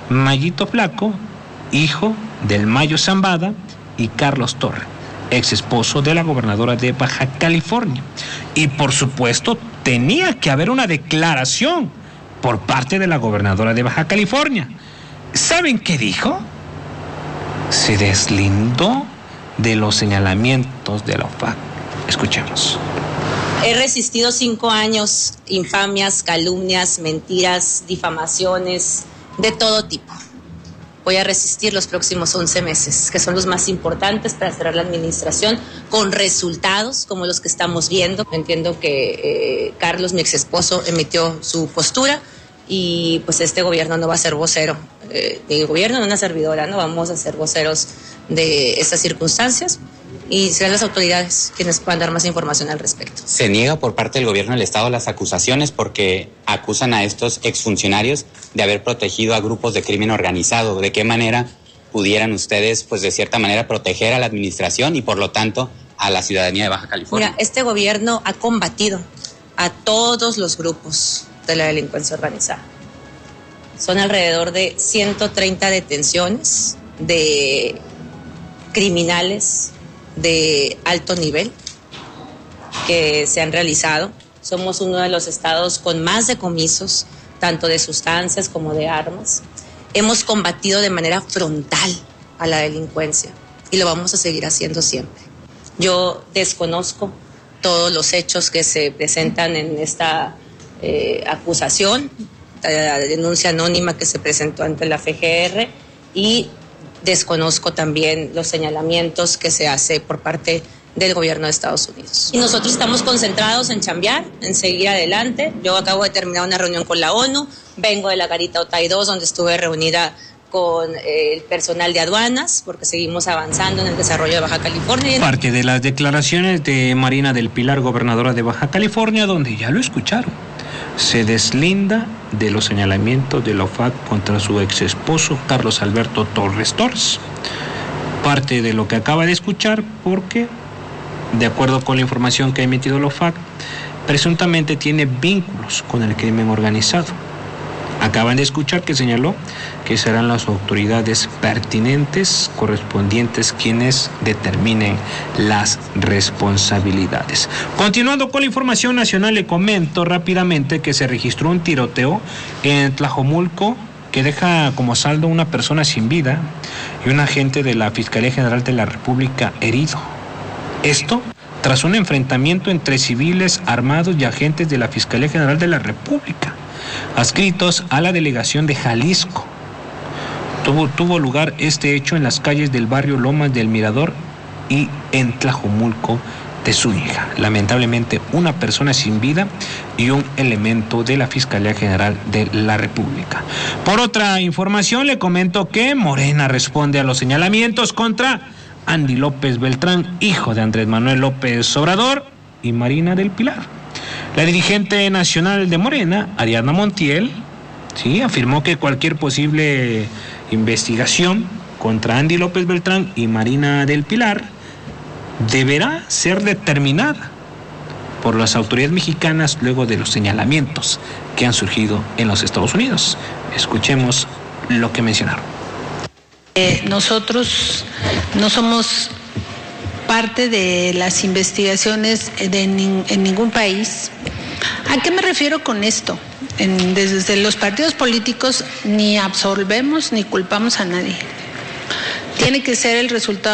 Mayito Flaco, hijo del Mayo Zambada, y Carlos Torre, ex esposo de la gobernadora de Baja California. Y por supuesto, tenía que haber una declaración por parte de la gobernadora de Baja California. ¿Saben qué dijo? Se deslindó de los señalamientos de la OFAC. Escuchemos. He resistido 5 años, infamias, calumnias, mentiras, difamaciones, de todo tipo. Voy a resistir los próximos 11 meses, que son los más importantes para cerrar la administración con resultados como los que estamos viendo. Entiendo que Carlos, mi ex esposo, emitió su postura y pues este gobierno no va a ser vocero. Mi gobierno no es una servidora, no vamos a ser voceros de estas circunstancias y serán las autoridades quienes puedan dar más información al respecto. Se niega por parte del gobierno del Estado las acusaciones porque acusan a estos exfuncionarios de haber protegido a grupos de crimen organizado. ¿De qué manera pudieran ustedes, pues de cierta manera, proteger a la administración y por lo tanto a la ciudadanía de Baja California? Mira, este gobierno ha combatido a todos los grupos de la delincuencia organizada. Son alrededor de 130 detenciones de criminales de alto nivel que se han realizado. Somos uno de los estados con más decomisos, tanto de sustancias como de armas. Hemos combatido de manera frontal a la delincuencia y lo vamos a seguir haciendo siempre. Yo desconozco todos los hechos que se presentan en esta acusación, la denuncia anónima que se presentó ante la FGR, y desconozco también los señalamientos que se hace por parte del gobierno de Estados Unidos. Y nosotros estamos concentrados en chambear, en seguir adelante. Yo acabo de terminar una reunión con la ONU, vengo de la Garita Otay 2, donde estuve reunida con el personal de aduanas, porque seguimos avanzando en el desarrollo de Baja California. Parte de las declaraciones de Marina del Pilar, gobernadora de Baja California, donde ya lo escucharon. Se deslinda de los señalamientos de la OFAC contra su ex esposo Carlos Alberto Torres Torres. Parte de lo que acaba de escuchar, porque de acuerdo con la información que ha emitido la OFAC, presuntamente tiene vínculos con el crimen organizado. Acaban de escuchar que señaló que serán las autoridades pertinentes, correspondientes, quienes determinen las responsabilidades. Continuando con la información nacional, le comento rápidamente que se registró un tiroteo en Tlajomulco que deja como saldo una persona sin vida y un agente de la Fiscalía General de la República herido. Esto tras un enfrentamiento entre civiles armados y agentes de la Fiscalía General de la República, adscritos a la delegación de Jalisco. Tuvo lugar este hecho en las calles del barrio Lomas del Mirador y en Tlajomulco de Zúñiga. Lamentablemente, una persona sin vida y un elemento de la Fiscalía General de la República. Por otra información, le comento que Morena responde a los señalamientos contra Andy López Beltrán, hijo de Andrés Manuel López Obrador y Marina del Pilar. La dirigente nacional de Morena, Ariadna Montiel, afirmó que cualquier posible investigación contra Andy López Beltrán y Marina del Pilar deberá ser determinada por las autoridades mexicanas luego de los señalamientos que han surgido en los Estados Unidos. Escuchemos lo que mencionaron. Nosotros no somos parte de las investigaciones en ningún país. ¿A qué me refiero con esto? Desde los partidos políticos ni absolvemos ni culpamos a nadie. Tiene que ser el resultado